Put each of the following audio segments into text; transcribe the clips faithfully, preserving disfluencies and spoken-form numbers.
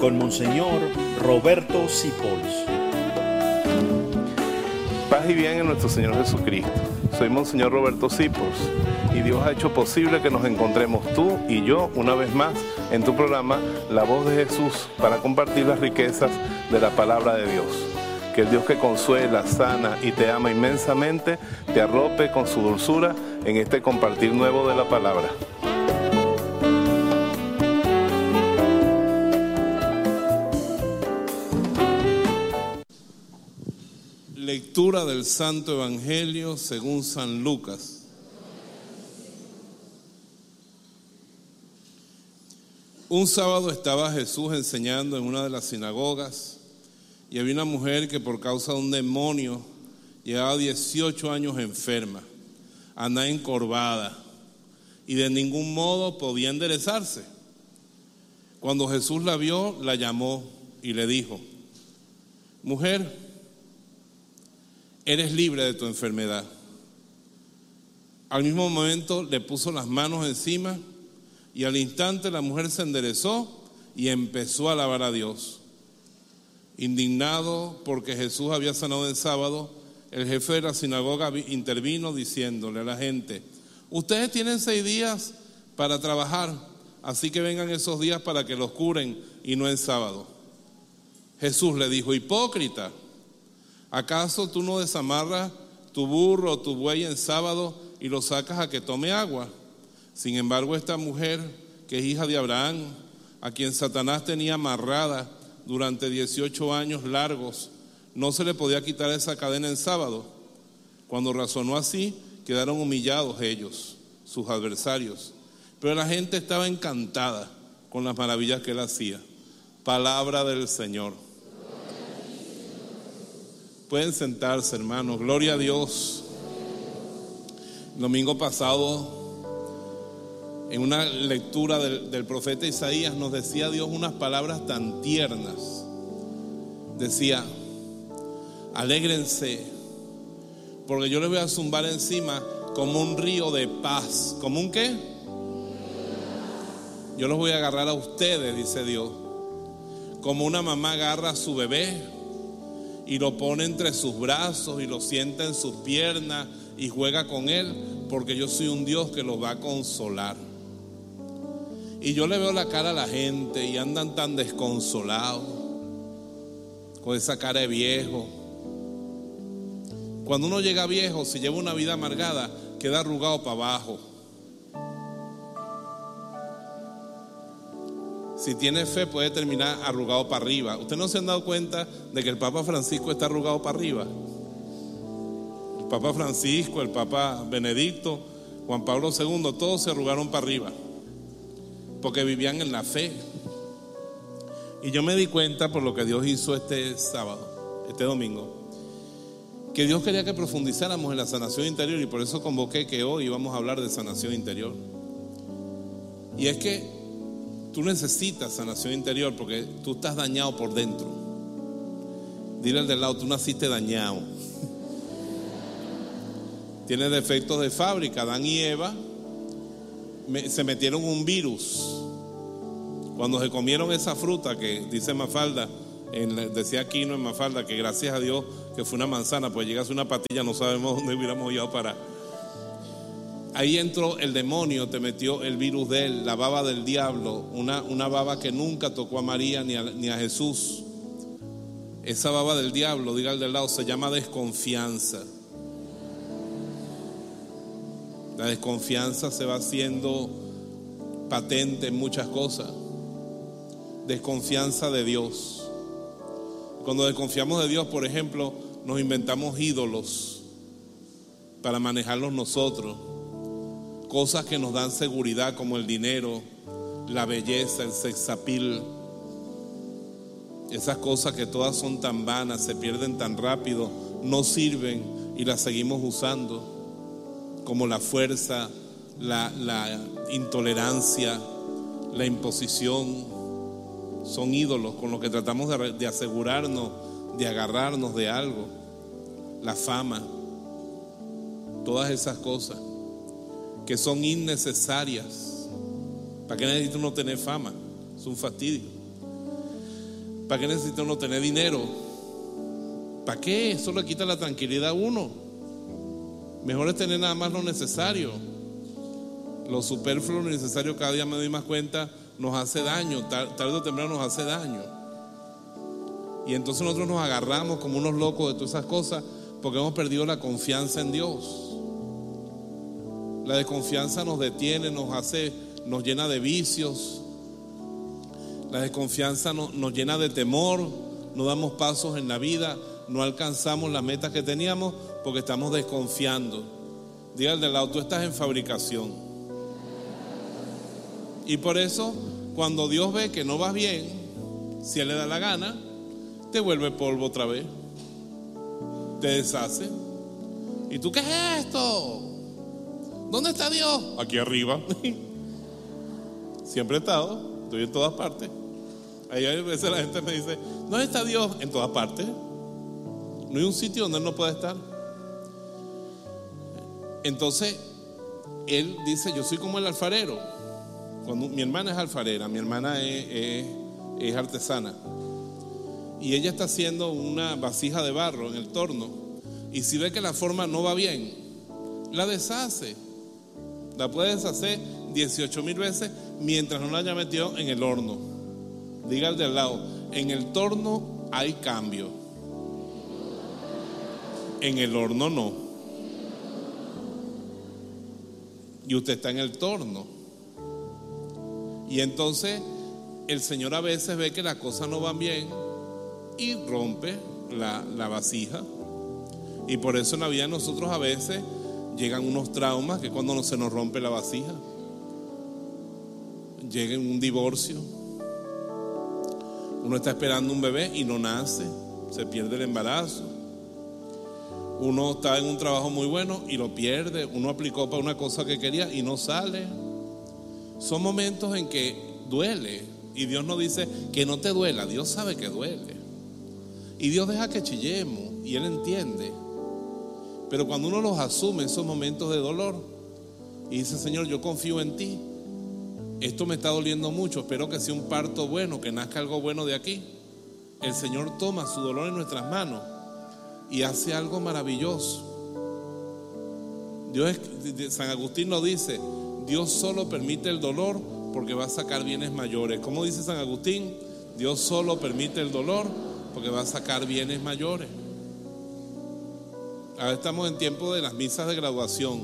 con Monseñor Roberto Sipols. Paz y bien en nuestro Señor Jesucristo. Soy Monseñor Roberto Sipols y Dios ha hecho posible que nos encontremos tú y yo una vez más en tu programa La Voz de Jesús para compartir las riquezas de la palabra de Dios. Que el Dios que consuela, sana y te ama inmensamente te arrope con su dulzura en este compartir nuevo de la palabra. Lectura del Santo Evangelio según San Lucas. Un sábado estaba Jesús enseñando en una de las sinagogas y había una mujer que por causa de un demonio llevaba dieciocho años enferma, andaba encorvada y de ningún modo podía enderezarse. Cuando Jesús la vio, la llamó y le dijo: mujer, eres libre de tu enfermedad. Al mismo momento le puso las manos encima y al instante la mujer se enderezó y empezó a alabar a Dios. Indignado porque Jesús había sanado el sábado, el jefe de la sinagoga intervino diciéndole a la gente: ustedes tienen seis días para trabajar, así que vengan esos días para que los curen y no en sábado. Jesús le dijo: hipócrita, ¿acaso tú no desamarras tu burro o tu buey en sábado y lo sacas a que tome agua? Sin embargo, esta mujer, que es hija de Abraham, a quien Satanás tenía amarrada durante dieciocho años largos, no se le podía quitar esa cadena en sábado. Cuando razonó así, quedaron humillados ellos, sus adversarios. Pero la gente estaba encantada con las maravillas que él hacía. Palabra del Señor. Pueden sentarse, hermanos. Gloria a Dios. El domingo pasado, en una lectura del, del profeta Isaías, nos decía Dios unas palabras tan tiernas. Decía: alégrense, porque yo les voy a zumbar encima como un río de paz. ¿Como un qué? Yo los voy a agarrar a ustedes, dice Dios, como una mamá agarra a su bebé y lo pone entre sus brazos y lo sienta en sus piernas y juega con él, porque yo soy un Dios que los va a consolar. Y yo le veo la cara a la gente y andan tan desconsolados, con esa cara de viejo. Cuando uno llega viejo, si lleva una vida amargada, queda arrugado para abajo. Si tiene fe, puede terminar arrugado para arriba. ¿Ustedes no se han dado cuenta de que el Papa Francisco está arrugado para arriba? El Papa Francisco, el Papa Benedicto, Juan Pablo segundo, todos se arrugaron para arriba, porque vivían en la fe. Y yo me di cuenta por lo que Dios hizo este sábado, este domingo, que Dios quería que profundizáramos en la sanación interior, y por eso convoqué que hoy vamos a hablar de sanación interior. Y es que tú necesitas sanación interior porque tú estás dañado por dentro. Dile al del lado: tú naciste dañado. Tienes defectos de fábrica. Adán y Eva me, se metieron un virus cuando se comieron esa fruta que dice Mafalda, en, decía Aquino en Mafalda, que gracias a Dios que fue una manzana, pues llegase una patilla, no sabemos dónde hubiéramos ido a parar. Ahí entró el demonio, te metió el virus de él, la baba del diablo, una, una baba que nunca tocó a María ni a, ni a Jesús. Esa baba del diablo, diga al del lado, se llama desconfianza. La desconfianza se va haciendo patente en muchas cosas. Desconfianza de Dios. Cuando desconfiamos de Dios, por ejemplo, nos inventamos ídolos para manejarlos nosotros. Cosas que nos dan seguridad, como el dinero, la belleza, el sex appeal. Esas cosas que todas son tan vanas, se pierden tan rápido, no sirven y las seguimos usando. Como la fuerza, la, la intolerancia, la imposición. Son ídolos con los que tratamos de, de asegurarnos, de agarrarnos de algo. La fama. Todas esas cosas que son innecesarias. ¿Para qué necesita uno tener fama? Es un fastidio. ¿Para qué necesita uno tener dinero? ¿Para qué? Eso le quita la tranquilidad a uno. Mejor es tener nada más lo necesario. Lo superfluo, lo necesario, cada día me doy más cuenta, nos hace daño, tarde o temprano nos hace daño. Y entonces nosotros nos agarramos como unos locos de todas esas cosas porque hemos perdido la confianza en Dios. La desconfianza nos detiene, nos hace, nos llena de vicios. La desconfianza nos, nos llena de temor, no damos pasos en la vida, no alcanzamos las metas que teníamos porque estamos desconfiando. Diga al de lado, tú estás en fabricación. Y por eso, cuando Dios ve que no vas bien, si Él le da la gana, te vuelve polvo otra vez, te deshace. ¿Y tú qué es esto? ¿Dónde está Dios? Aquí arriba. Siempre he estado, estoy en todas partes. Ahí a veces la gente me dice, ¿dónde está Dios? En todas partes. No hay un sitio donde Él no pueda estar. Entonces, Él dice, yo soy como el alfarero. Cuando mi hermana es alfarera, mi hermana es, es, es artesana, y ella está haciendo una vasija de barro en el torno, y si ve que la forma no va bien, la deshace. La puede deshacer dieciocho mil veces mientras no la haya metido en el horno. Diga al de al lado, en el torno hay cambio, en el horno no. Y usted está en el torno. Y entonces el Señor a veces ve que las cosas no van bien y rompe la, la vasija. Y por eso en la vida de nosotros a veces llegan unos traumas, que cuando no se nos rompe la vasija, llega un divorcio, uno está esperando un bebé y no nace, se pierde el embarazo. Uno está en un trabajo muy bueno y lo pierde. Uno aplicó para una cosa que quería y no sale. Son momentos en que duele, y Dios no dice que no te duela, Dios sabe que duele, y Dios deja que chillemos y Él entiende. Pero cuando uno los asume, esos momentos de dolor, y dice, Señor, yo confío en ti, esto me está doliendo mucho, espero que sea un parto bueno, que nazca algo bueno de aquí. El Señor toma su dolor en nuestras manos y hace algo maravilloso. Dios es, San Agustín lo dice, Dios solo permite el dolor porque va a sacar bienes mayores. ¿Cómo dice San Agustín? Dios solo permite el dolor porque va a sacar bienes mayores. Ahora estamos en tiempo de las misas de graduación.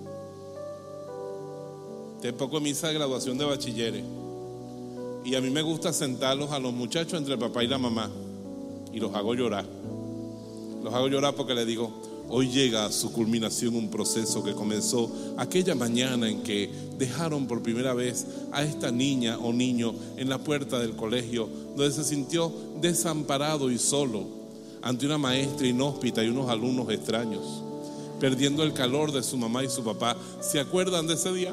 Este poco de misa de graduación de bachilleres. Y a mí me gusta sentarlos a los muchachos entre el papá y la mamá. Y los hago llorar. Los hago llorar porque les digo, hoy llega a su culminación un proceso que comenzó aquella mañana en que dejaron por primera vez a esta niña o niño en la puerta del colegio, donde se sintió desamparado y solo ante una maestra inhóspita y unos alumnos extraños, perdiendo el calor de su mamá y su papá. ¿Se acuerdan de ese día?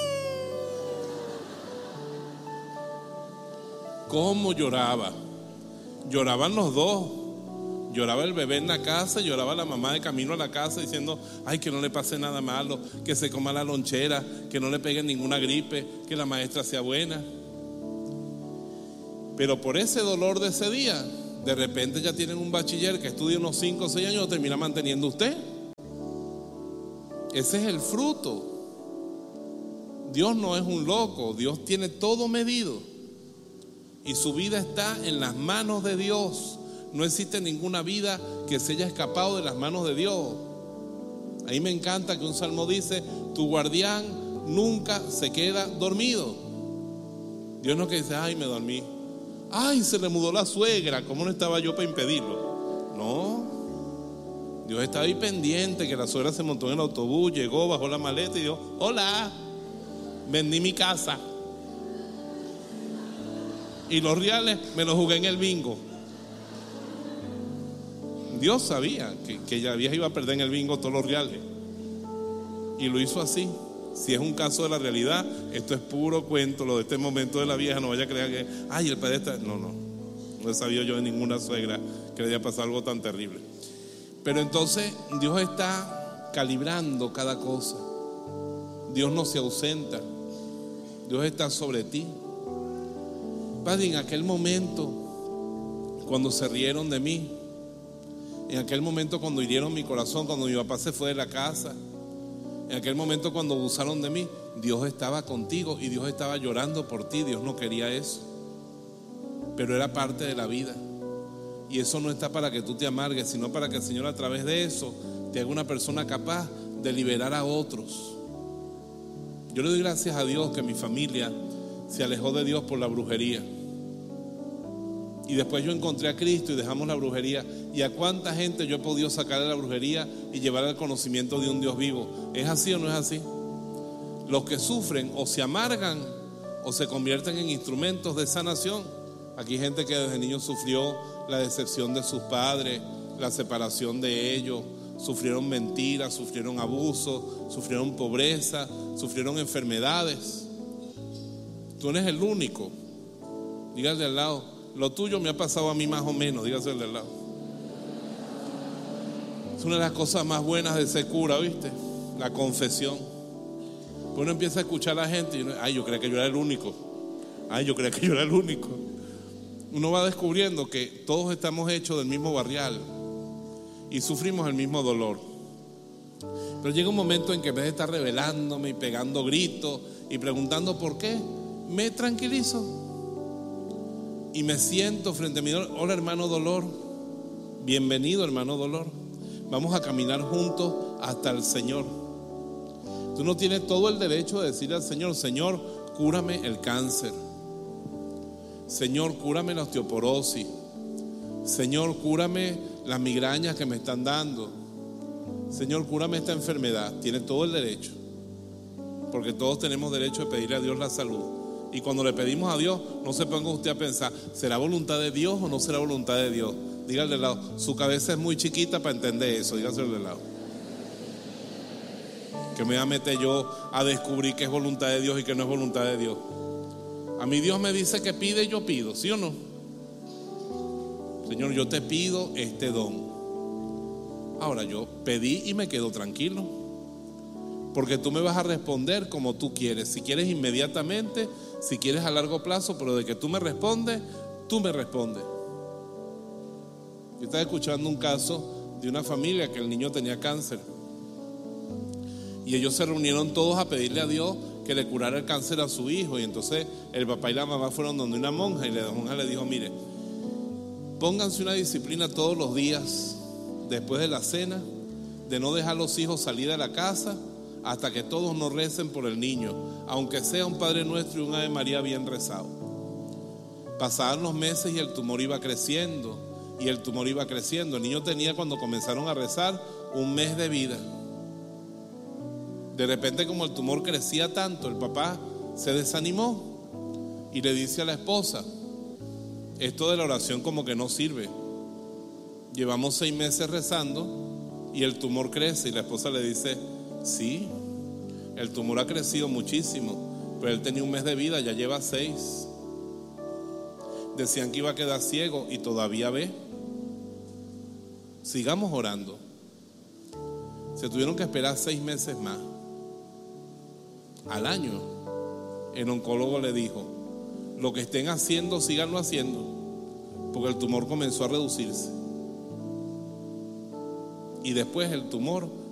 ¿Cómo lloraba? Lloraban los dos. Lloraba el bebé en la casa, lloraba la mamá de camino a la casa diciendo, ay, que no le pase nada malo, que se coma la lonchera, que no le pegue ninguna gripe, que la maestra sea buena. Pero por ese dolor de ese día, de repente ya tienen un bachiller que estudia unos cinco o seis años y lo termina manteniendo usted. Ese es el fruto. Dios no es un loco, Dios tiene todo medido. Y su vida está en las manos de Dios. No existe ninguna vida que se haya escapado de las manos de Dios. Ahí me encanta que un salmo dice, tu guardián nunca se queda dormido. Dios no que dice, ay, me dormí. Ay, se le mudó la suegra, ¿cómo no estaba yo para impedirlo? No. Dios estaba ahí pendiente, que la suegra se montó en el autobús, llegó, bajó la maleta y dijo, hola, vendí mi casa. Y los reales me los jugué en el bingo. Dios sabía que, que la vieja iba a perder en el bingo todos los reales. Y lo hizo así. Si es un caso de la realidad, esto es puro cuento, lo de este momento de la vieja. No vaya a creer que, ay, el padre está... No, no. No he sabido yo de ninguna suegra que le haya pasado algo tan terrible. Pero entonces Dios está calibrando cada cosa. Dios no se ausenta. Dios está sobre ti. Padre, en aquel momento cuando se rieron de mí, en aquel momento cuando hirieron mi corazón, cuando mi papá se fue de la casa, en aquel momento cuando abusaron de mí, Dios estaba contigo y Dios estaba llorando por ti. Dios no quería eso, pero era parte de la vida. Y eso no está para que tú te amargues, sino para que el Señor a través de eso te haga una persona capaz de liberar a otros. Yo le doy gracias a Dios que mi familia se alejó de Dios por la brujería. Y después yo encontré a Cristo y dejamos la brujería. ¿Y a cuánta gente yo he podido sacar de la brujería y llevar al conocimiento de un Dios vivo? ¿Es así o no es así? Los que sufren o se amargan o se convierten en instrumentos de sanación. Aquí hay gente que desde niño sufrió la decepción de sus padres, la separación de ellos, sufrieron mentiras, sufrieron abuso, sufrieron pobreza, sufrieron enfermedades. Tú no eres el único. Dígale al lado, lo tuyo me ha pasado a mí más o menos. Dígase al de al lado. Es una de las cosas más buenas de ser cura, ¿viste? La confesión. Pues uno empieza a escuchar a la gente y uno, ay, yo creía que yo era el único. Ay, yo creía que yo era el único. Uno va descubriendo que todos estamos hechos del mismo barrial y sufrimos el mismo dolor. Pero llega un momento en que en vez de estar rebelándome y pegando gritos y preguntando por qué, me tranquilizo y me siento frente a mi dolor. Hola, hermano dolor, bienvenido, hermano dolor. Vamos a caminar juntos hasta el Señor. Tú no tienes todo el derecho de decirle al Señor, Señor, cúrame el cáncer. Señor, cúrame la osteoporosis. Señor, cúrame las migrañas que me están dando. Señor, cúrame esta enfermedad. Tiene todo el derecho, porque todos tenemos derecho de pedirle a Dios la salud. Y cuando le pedimos a Dios, no se ponga usted a pensar, ¿será voluntad de Dios o no será voluntad de Dios? Dígale de lado, su cabeza es muy chiquita para entender eso. Dígaselo de lado. Que me voy a meter yo a descubrir qué es voluntad de Dios y qué no es voluntad de Dios. A mí Dios me dice que pide y yo pido, ¿sí o no? Señor, yo te pido este don. Ahora yo pedí y me quedo tranquilo, porque tú me vas a responder como tú quieres. Si quieres inmediatamente, si quieres a largo plazo, pero de que tú me respondes, tú me respondes. Yo estaba escuchando un caso de una familia que el niño tenía cáncer y ellos se reunieron todos a pedirle a Dios que le curara el cáncer a su hijo. Y entonces el papá y la mamá fueron donde una monja y la monja le dijo, mire, pónganse una disciplina todos los días después de la cena de no dejar a los hijos salir de la casa hasta que todos nos recen por el niño, aunque sea un Padre Nuestro y un Ave María bien rezado. Pasaban los meses y el tumor iba creciendo y el tumor iba creciendo. El niño tenía, cuando comenzaron a rezar, un mes de vida. De repente, como el tumor crecía tanto, el papá se desanimó y le dice a la esposa, esto de la oración como que no sirve. Llevamos seis meses rezando y el tumor crece. Y la esposa le dice, sí, el tumor ha crecido muchísimo, pero él tenía un mes de vida, ya lleva seis. Decían que iba a quedar ciego y todavía ve. Sigamos orando. Se tuvieron que esperar seis meses más. Al año, el oncólogo le dijo, lo que estén haciendo, síganlo haciendo, porque el tumor comenzó a reducirse. Y después el tumor